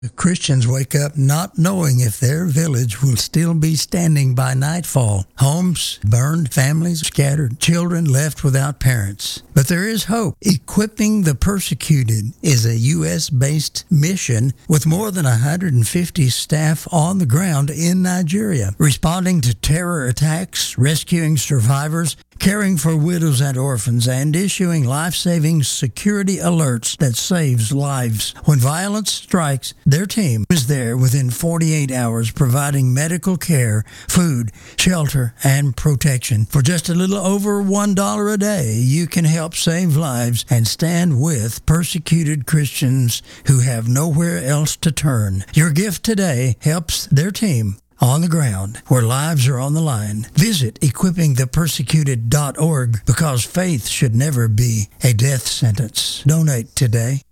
The Christians wake up not knowing if their village will still be standing by nightfall. Homes burned, families scattered, children left without parents. But there is hope. Equipping the Persecuted is a U.S.-based mission with more than 150 staff on the ground in Nigeria, responding to terror attacks, rescuing survivors, caring for widows and orphans, and issuing life-saving security alerts that saves lives. When violence strikes, their team is there within 48 hours providing medical care, food, shelter, and protection. For just a little over $1 a day, you can help save lives and stand with persecuted Christians who have nowhere else to turn. Your gift today helps their team on the ground where lives are on the line. Visit equippingthepersecuted.org because faith should never be a death sentence. Donate today.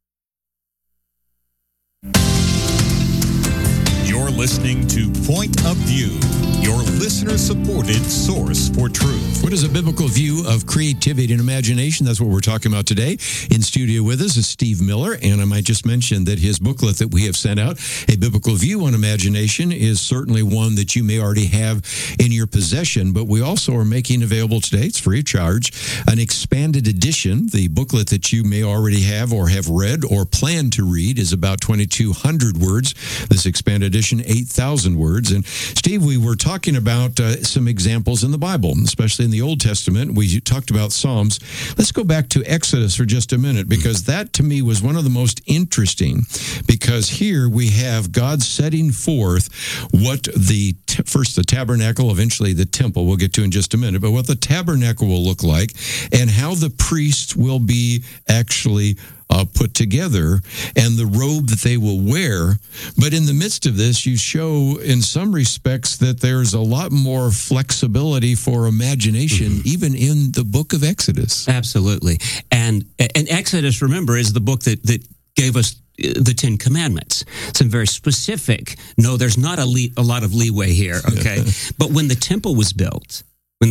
You're listening to Point of View, your listener-supported source for truth. What is a biblical view of creativity and imagination? That's what we're talking about today. In studio with us is Steve Miller, and I might just mention that his booklet that we have sent out, A Biblical View on Imagination, is certainly one that you may already have in your possession, but we also are making available today, it's free of charge, an expanded edition. The booklet that you may already have or have read or plan to read is about 2,200 words. This expanded edition, 8,000 words. And Steve, we were talking about some examples in the Bible, especially in the Old Testament. We talked about Psalms. Let's go back to Exodus for just a minute, because that to me was one of the most interesting, because here we have God setting forth what first the tabernacle, eventually the temple, we'll get to in just a minute, but what the tabernacle will look like and how the priests will be actually put together and the robe that they will wear. But in the midst of this, you show in some respects that there's a lot more flexibility for imagination, even in the book of Exodus. Absolutely. And Exodus, remember, is the book that gave us the 10 Commandments. Some very specific. No, there's not a lot of leeway here, okay? But when the temple was built, when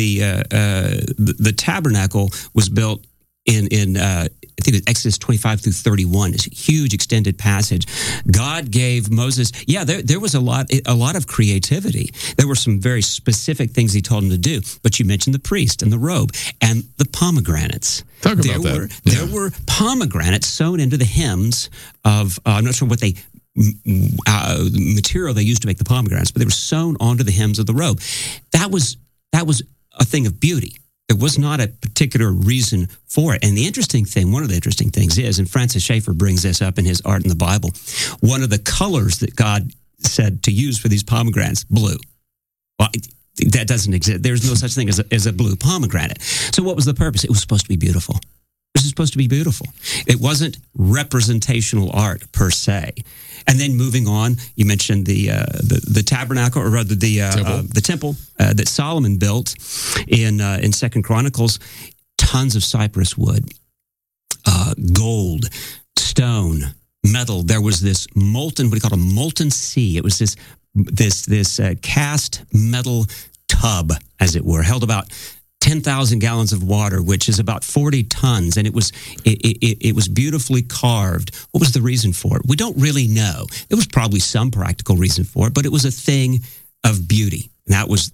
the tabernacle was built in I think it's Exodus 25 through 31, this huge extended passage. God gave Moses, there was a lot of creativity. There were some very specific things he told him to do, but you mentioned the priest and the robe and the pomegranates. Talk about that. There were pomegranates sewn into the hems of, I'm not sure what material they used to make the pomegranates, but they were sewn onto the hems of the robe. That was a thing of beauty. There was not a particular reason for it. And the interesting thing, one of the interesting things is, and Francis Schaeffer brings this up in his Art in the Bible, one of the colors that God said to use for these pomegranates, blue. Well, that doesn't exist. There's no such thing as a blue pomegranate. So what was the purpose? It was supposed to be beautiful. This is supposed to be beautiful. It wasn't representational art per se. And then moving on, you mentioned the tabernacle, or rather the temple that Solomon built in 2 Chronicles. Tons of cypress wood, gold, stone, metal. There was this molten, what do you call it, a molten sea. It was this cast metal tub, as it were, held about 10,000 gallons of water, which is about 40 tons, and it was beautifully carved. What was the reason for it? We don't really know. There was probably some practical reason for it, but it was a thing of beauty. And that was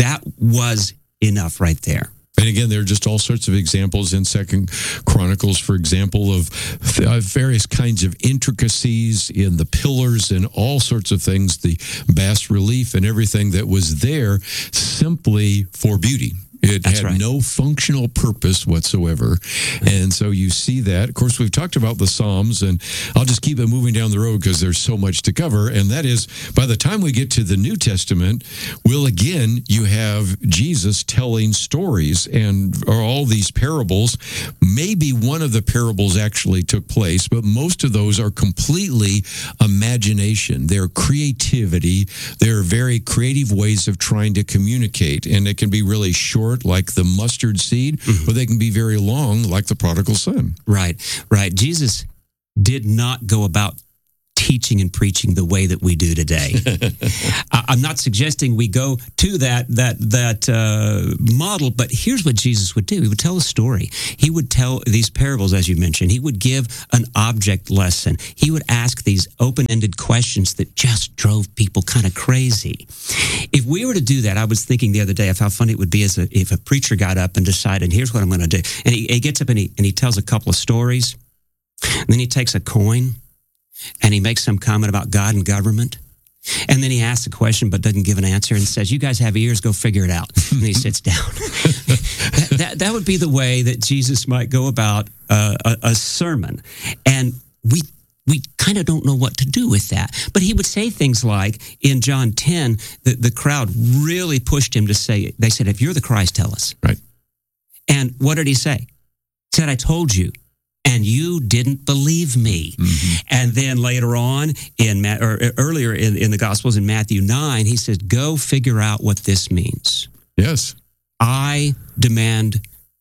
enough right there. And again, there are just all sorts of examples in 2 Chronicles, for example, of various kinds of intricacies in the pillars and all sorts of things, the bas relief and everything that was there simply for beauty. It That's had right. no functional purpose whatsoever. And so you see that. Of course, we've talked about the Psalms, and I'll just keep it moving down the road because there's so much to cover. And that is, by the time we get to the New Testament, you have Jesus telling stories or all these parables. Maybe one of the parables actually took place, but most of those are completely imagination. They're creativity. They're very creative ways of trying to communicate. And it can be really short, like the mustard seed, or they can be very long, like the prodigal son. Right. Jesus did not go about teaching and preaching the way that we do today. I'm not suggesting we go to that model, but here's what Jesus would do. He would tell a story. He would tell these parables, as you mentioned. He would give an object lesson. He would ask these open-ended questions that just drove people kind of crazy. If we were to do that, I was thinking the other day of how funny it would be if a preacher got up and decided, here's what I'm going to do. And he gets up and he tells a couple of stories. And then he takes a coin and he makes some comment about God and government. And then he asks a question but doesn't give an answer and says, you guys have ears, go figure it out. And he sits down. that would be the way that Jesus might go about a sermon. And we kind of don't know what to do with that. But he would say things like, in John 10, the crowd really pushed him to say, they said, if you're the Christ, tell us. Right. And what did he say? He said, I told you, and you didn't believe me. Mm-hmm. And then later on, earlier in the Gospels, in Matthew 9, he says, go figure out what this means. Yes. I demand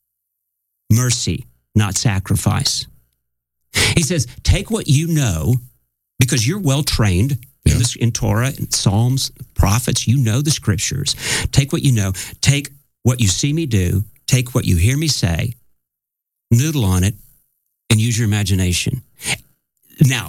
mercy, not sacrifice. He says, take what you know, because you're well trained in Torah, in Psalms, prophets, you know the scriptures. Take what you know, take what you see me do, take what you hear me say, noodle on it, and use your imagination. Now,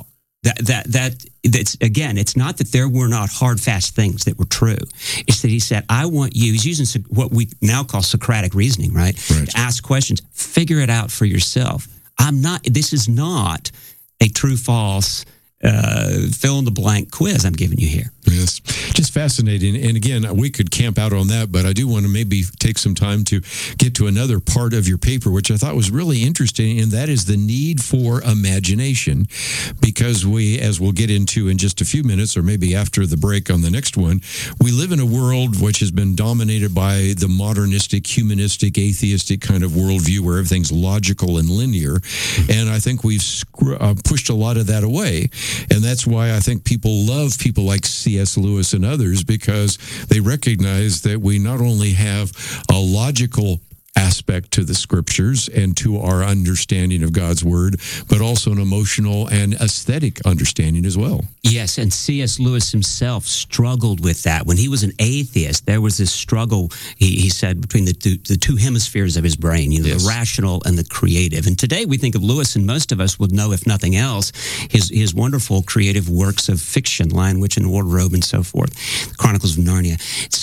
that's again, it's not that there were not hard, fast things that were true. It's that he said, I want you, he's using what we now call Socratic reasoning, right? To ask questions, figure it out for yourself. This is not a true, false, fill in the blank quiz I'm giving you here. Yes, just fascinating. And again, we could camp out on that, but I do want to maybe take some time to get to another part of your paper, which I thought was really interesting, and that is the need for imagination. Because we, as we'll get into in just a few minutes, or maybe after the break on the next one, we live in a world which has been dominated by the modernistic, humanistic, atheistic kind of worldview where everything's logical and linear. And I think we've pushed a lot of that away. And that's why I think people love people like C.S. Lewis and others, because they recognize that we not only have a logical aspect to the scriptures and to our understanding of God's word, but also an emotional and aesthetic understanding as well. Yes, and C.S. Lewis himself struggled with that. When he was an atheist, there was this struggle, he said, between the two hemispheres of his brain, the rational and the creative. And today we think of Lewis, and most of us would know, if nothing else, his wonderful creative works of fiction, Lion, Witch, and Wardrobe, and so forth, Chronicles of Narnia.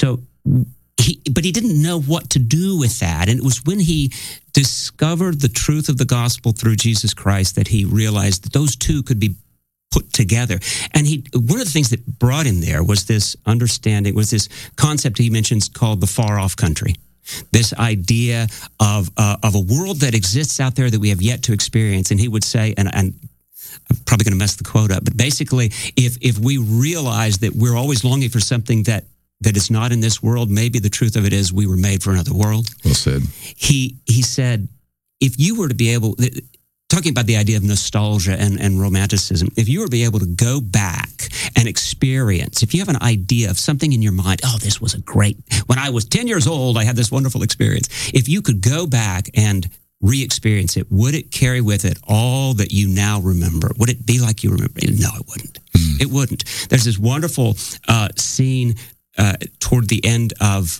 But he didn't know what to do with that. And it was when he discovered the truth of the gospel through Jesus Christ that he realized that those two could be put together. And one of the things that brought him there was this understanding, was this concept he mentions called the far off country. This idea of a world that exists out there that we have yet to experience. And he would say, and I'm probably going to mess the quote up, but basically, if we realize that we're always longing for something that is not in this world, maybe the truth of it is we were made for another world. Well said. He said, if you were to be able, talking about the idea of nostalgia and romanticism, if you were to be able to go back and experience, if you have an idea of something in your mind, this was when I was 10 years old, I had this wonderful experience. If you could go back and re-experience it, would it carry with it all that you now remember? Would it be like you remember? No, it wouldn't. It wouldn't. There's this wonderful scene toward the end of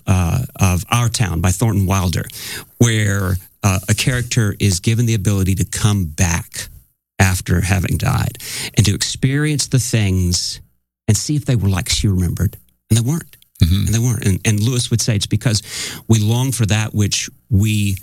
Our Town by Thornton Wilder, where a character is given the ability to come back after having died and to experience the things and see if they were like she remembered. And they weren't. Mm-hmm. And they weren't. And Lewis would say it's because we long for that which we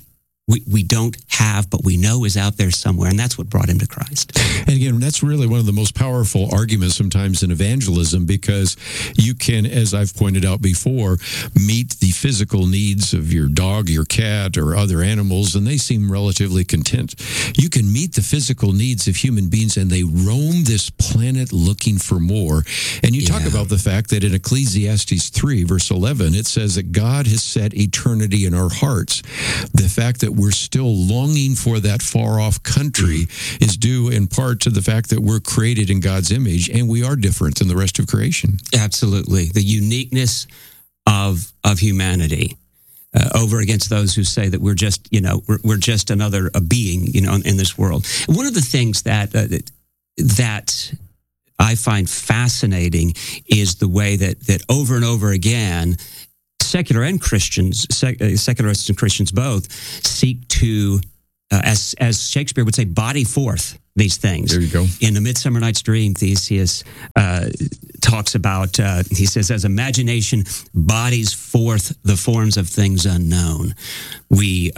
don't have, but we know is out there somewhere. And that's what brought him to Christ. And again, that's really one of the most powerful arguments sometimes in evangelism, because you can, as I've pointed out before, meet the physical needs of your dog, your cat, or other animals, and they seem relatively content. You can meet the physical needs of human beings, and they roam this planet looking for more. And you talk about the fact that in Ecclesiastes 3, verse 11, it says that God has set eternity in our hearts. The fact that we're still longing for that far-off country is due in part to the fact that we're created in God's image and we are different than the rest of creation. Absolutely. The uniqueness of humanity over against those who say that we're just, we're just another being, in this world. One of the things that I find fascinating is the way that over and over again, secular and Christians, secularists and Christians both, seek to, as Shakespeare would say, body forth these things. There you go. In A Midsummer Night's Dream, Theseus talks about, he says, as imagination bodies forth the forms of things unknown, we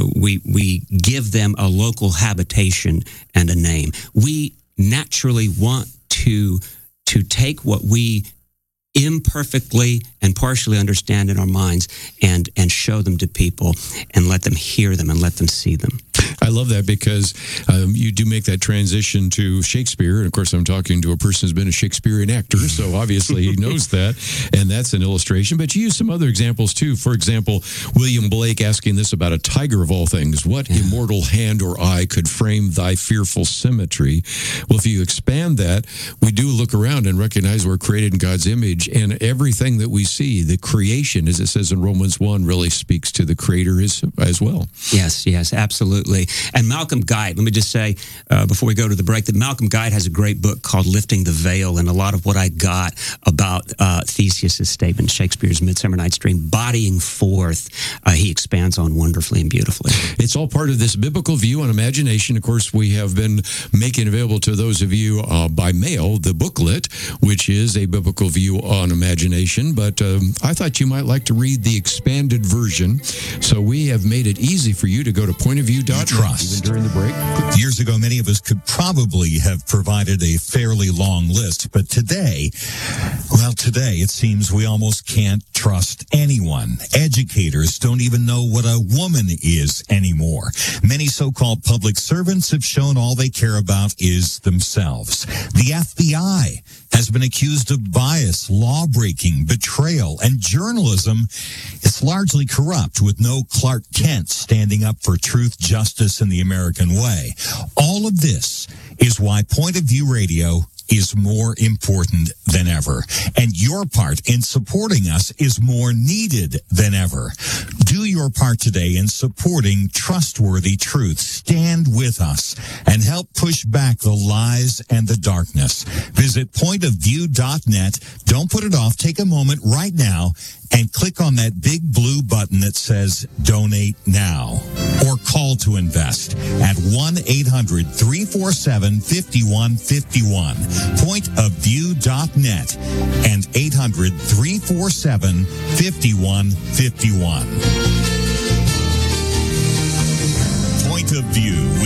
give them a local habitation and a name. We naturally want to take what we imperfectly and partially understand in our minds and show them to people and let them hear them and let them see them. I love that because you do make that transition to Shakespeare. And of course, I'm talking to a person who's been a Shakespearean actor, so obviously he knows that. And that's an illustration. But you use some other examples too. For example, William Blake asking this about a tiger of all things. What immortal hand or eye could frame thy fearful symmetry? Well, if you expand that, we do look around and recognize we're created in God's image. And everything that we see, the creation, as it says in Romans 1, really speaks to the Creator as well. Yes, absolutely. And Malcolm Guite, let me just say, before we go to the break, that Malcolm Guite has a great book called Lifting the Veil, and a lot of what I got about Theseus' statement, Shakespeare's Midsummer Night's Dream, bodying forth, he expands on wonderfully and beautifully. It's all part of this biblical view on imagination. Of course, we have been making available to those of you by mail the booklet, which is a biblical view on imagination, but I thought you might like to read the expanded version. So we have made it easy for you to go to pointofview.net even during the break. Years ago, many of us could probably have provided a fairly long list, but today it seems we almost can't trust anyone. Educators don't even know what a woman is anymore. Many so-called public servants have shown all they care about is themselves. The FBI has been accused of bias, law-breaking, betrayal, and journalism is largely corrupt, with no Clark Kent standing up for truth, justice, and the American way. All of this is why Point of View Radio is more important than ever. And your part in supporting us is more needed than ever. Do your part today in supporting trustworthy truth. Stand with us and help push back the lies and the darkness. Visit pointofview.net. Don't put it off. Take a moment right now and click on that big blue button that says Donate Now, or call to invest at 1-800-347-5151. Pointofview.net and 800-347-5151. Point of View